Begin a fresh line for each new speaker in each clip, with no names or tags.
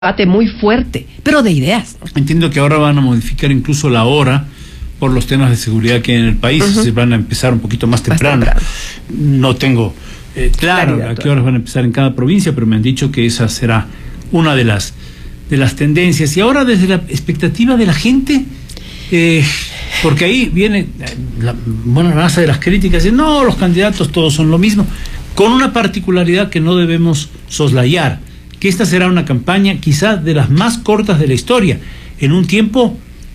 debate muy fuerte, pero de ideas, ¿no?
Entiendo que ahora van a modificar incluso la hora por los temas de seguridad que hay en el país. Se van a empezar un poquito más temprano. No tengo claro a qué horas van a empezar en cada provincia, pero me han dicho que esa será una de las tendencias. Y ahora desde la expectativa de la gente, porque ahí viene la masa de las críticas, de no, los candidatos todos son lo mismo, con una particularidad que no debemos soslayar, que esta será una campaña quizás de las más cortas de la historia. En un tiempo,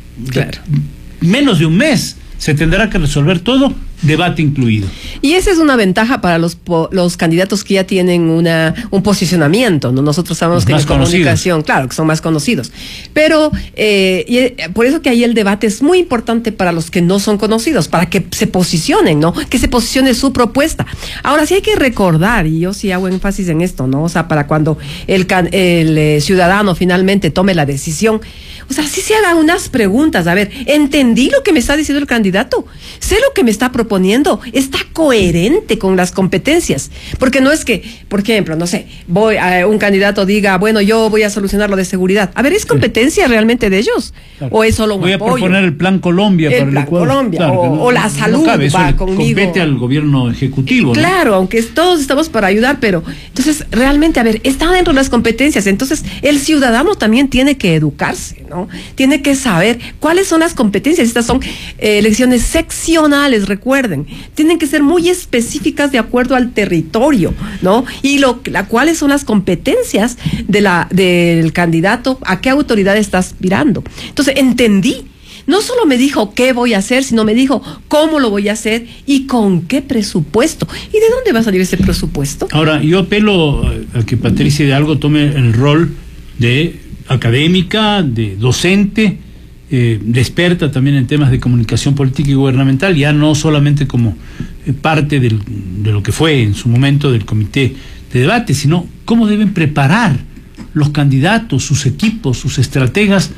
menos de un mes, se tendrá que resolver todo, debate incluido. Y esa es una ventaja para los candidatos que ya tienen un posicionamiento, ¿no? Nosotros sabemos que en comunicación, claro, que son más conocidos. Pero por eso que ahí el debate es muy importante para los que no son conocidos, para que se posicionen, ¿no? Que se posicione su propuesta. Ahora sí hay que recordar, y yo sí hago énfasis en esto, ¿no? O sea, para cuando el ciudadano finalmente tome la decisión, o sea, sí se hagan unas preguntas. A ver, ¿entendí lo que me está diciendo el candidato? ¿Sé lo que me está proponiendo? ¿Está coherente con las competencias? Porque no es que, por ejemplo, no sé, un candidato diga, bueno, yo voy a solucionar lo de seguridad. A ver, ¿es competencia realmente de ellos? Claro. ¿O es solo un apoyo? Voy a proponer el Plan Colombia para el Ecuador. Colombia, claro, o la salud va conmigo. Compete al gobierno ejecutivo, ¿no? Claro, aunque todos estamos para ayudar, pero entonces realmente, a ver, está dentro de las competencias. Entonces el ciudadano también tiene que educarse, ¿no? Tiene que saber cuáles son las competencias. Estas son elecciones seccionales, recuerden, tienen que ser muy específicas de acuerdo al territorio, ¿no? Y cuáles son las competencias del candidato, a qué autoridad está aspirando. Entonces, entendí. No solo me dijo qué voy a hacer, sino me dijo cómo lo voy a hacer y con qué presupuesto. ¿Y de dónde va a salir ese presupuesto? Ahora, yo apelo a que Patricia Hidalgo tome el rol de académica, de docente, de experta también en temas de comunicación política y gubernamental, ya no solamente como parte de lo que fue en su momento del comité de debate, sino cómo deben preparar los candidatos, sus equipos, sus estrategas,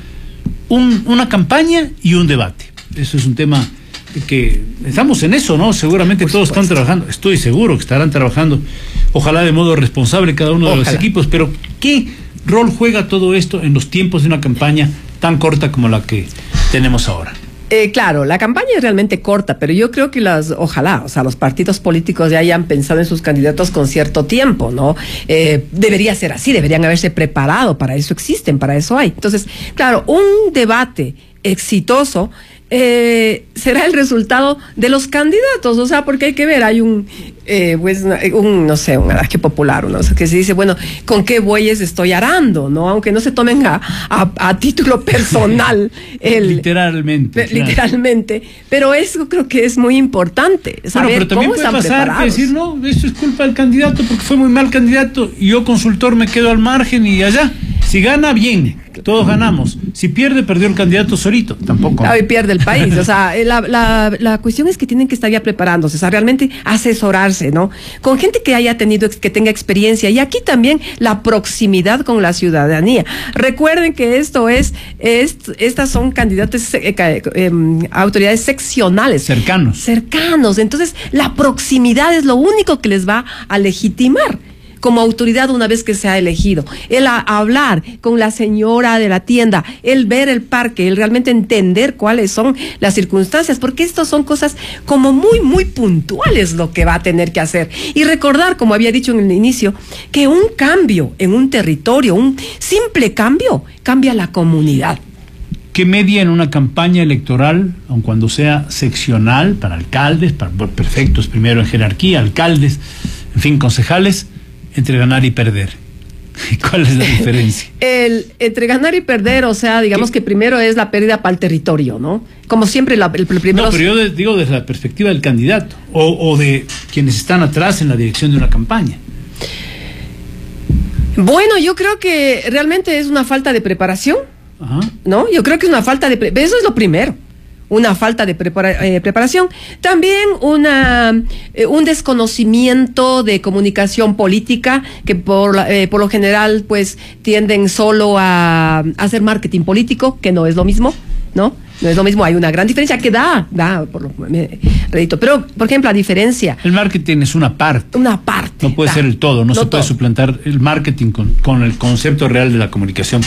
una campaña y un debate. Eso es un tema que estamos en eso, ¿no? Seguramente todos están trabajando, estoy seguro que estarán trabajando, ojalá de modo responsable cada uno de los equipos, pero ¿qué rol juega todo esto en los tiempos de una campaña tan corta como la que tenemos ahora? Claro, la campaña es realmente corta, pero yo creo que ojalá, o sea, los partidos políticos ya hayan pensado en sus candidatos con cierto tiempo, ¿no? Debería ser así, deberían haberse preparado, para eso existen, para eso hay. Entonces, claro, un debate exitoso será el resultado de los candidatos, o sea, porque hay que ver, hay no sé, un araje popular, ¿no? O sea, que se dice, bueno, ¿con qué bueyes estoy arando? ¿No? Aunque no se tomen a título personal. Literalmente. Pero eso creo que es muy importante, saber pero también cómo están preparados. Decir, no, esto es culpa del candidato porque fue muy mal candidato y yo consultor me quedo al margen y allá. Si gana, bien, todos ganamos. Si pierde, perdió el candidato solito, tampoco. Claro, y pierde el país. O sea, la cuestión es que tienen que estar ya preparándose, o sea, realmente asesorarse, ¿no? Con gente que tenga experiencia. Y aquí también la proximidad con la ciudadanía. Recuerden que estas son candidatos, autoridades seccionales. Cercanos. Entonces, la proximidad es lo único que les va a legitimar como autoridad una vez que se ha elegido. El hablar con la señora de la tienda, el ver el parque, el realmente entender cuáles son las circunstancias, porque estas son cosas como muy, muy puntuales lo que va a tener que hacer. Y recordar, como había dicho en el inicio, que un cambio en un territorio, un simple cambio, cambia la comunidad. ¿Qué media en una campaña electoral, aun cuando sea seccional, para alcaldes, para prefectos primero en jerarquía, alcaldes, en fin, concejales, entre ganar y perder? ¿Cuál es la diferencia? Entre ganar y perder, o sea, digamos que primero es la pérdida para el territorio, ¿no? Como siempre, el primero... No, pero yo digo desde la perspectiva del candidato o de quienes están atrás en la dirección de una campaña. Bueno, yo creo que realmente es una falta de preparación, ¿no? Yo creo que es una falta de... Eso es lo primero. Una falta de preparación, también un desconocimiento de comunicación política, que por lo general pues tienden solo a hacer marketing político, que no es lo mismo, ¿no?
No es lo mismo, hay una gran diferencia que da por rédito. Pero, por ejemplo, a diferencia...
El marketing es una parte.
Una parte.
No puede ser el todo, no se puede suplantar el marketing con el concepto real de la comunicación.